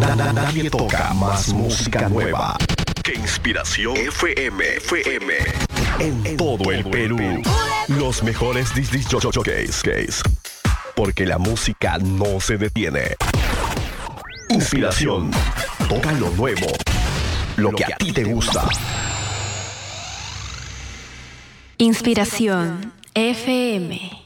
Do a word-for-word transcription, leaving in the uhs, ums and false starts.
na- na- nadie toca más música nueva que Inspiración F M. F M. En todo el Perú. Los mejores disc disc jockeys. Porque la música no se detiene. Inspiración. Toca lo nuevo. Lo que a ti te gusta. Inspiración F M.